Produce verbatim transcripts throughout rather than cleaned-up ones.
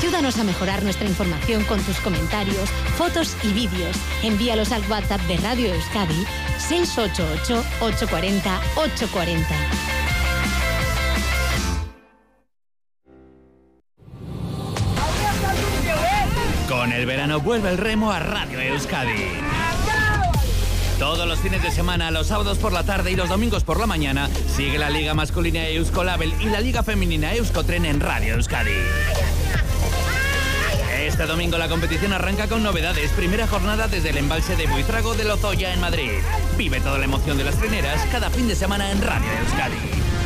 Ayúdanos a mejorar nuestra información con tus comentarios, fotos y vídeos. Envíalos al WhatsApp de Radio Euskadi seis ocho ocho, ocho cuatro cero, ocho cuatro cero. Con el verano vuelve el remo a Radio Euskadi. Todos los fines de semana, los sábados por la tarde y los domingos por la mañana, sigue la Liga Masculina Euskolabel y la Liga Femenina Euskotren en Radio Euskadi. Este domingo la competición arranca con novedades. Primera jornada desde el embalse de Buitrago de Lozoya en Madrid. Vive toda la emoción de las treneras cada fin de semana en Radio Euskadi.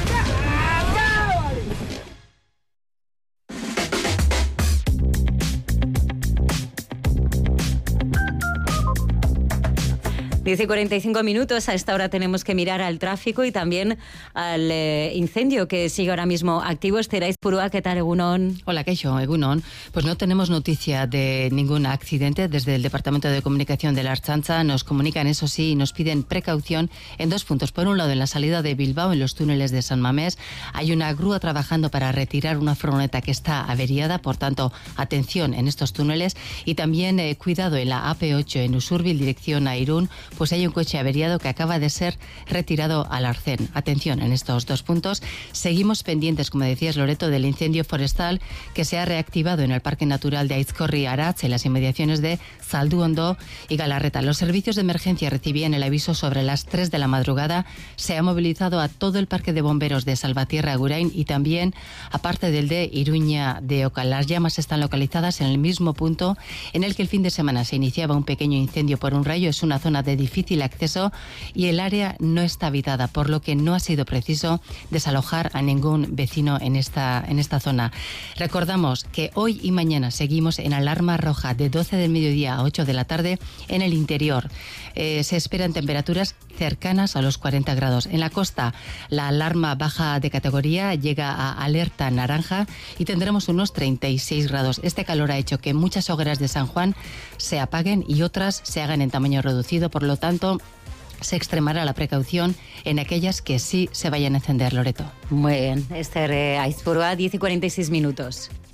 diez y cuarenta y cinco minutos, a esta hora tenemos que mirar al tráfico y también al eh, incendio que sigue ahora mismo activo. Esther Aizpurua, ¿qué tal, Egunon? Hola, Keixo, Egunon. Pues no tenemos noticia de ningún accidente. Desde el Departamento de Comunicación de la Ertzaintza nos comunican, eso sí, y nos piden precaución en dos puntos. Por un lado, en la salida de Bilbao, en los túneles de San Mamés, hay una grúa trabajando para retirar una furgoneta que está averiada, por tanto, atención en estos túneles. Y también eh, cuidado en la A P ocho en Usurbil, dirección a Irún, pues hay un coche averiado que acaba de ser retirado al arcén. Atención en estos dos puntos. Seguimos pendientes, como decías, Loreto, del incendio forestal que se ha reactivado en el Parque Natural de Aizkorri-Aratz, en las inmediaciones de Zalduondo y Galarreta. Los servicios de emergencia recibían el aviso sobre las tres de la madrugada. Se ha movilizado a todo el Parque de Bomberos de Salvatierra Agurain y también, aparte del de Iruña de Oca. Las llamas están localizadas en el mismo punto en el que el fin de semana se iniciaba un pequeño incendio por un rayo. Es una zona de difícil acceso y el área no está habitada, por lo que no ha sido preciso desalojar a ningún vecino en esta, en esta zona. Recordamos que hoy y mañana seguimos en alarma roja de doce del mediodía a ocho de la tarde en el interior. Eh, se esperan temperaturas cercanas a los cuarenta grados. En la costa, la alarma baja de categoría llega a alerta naranja y tendremos unos treinta y seis grados. Este calor ha hecho que muchas hogueras de San Juan se apaguen y otras se hagan en tamaño reducido, por lo tanto, se extremará la precaución en aquellas que sí se vayan a encender, Loreto. Muy bien, Esther Aizpurua, diez y cuarenta y seis minutos.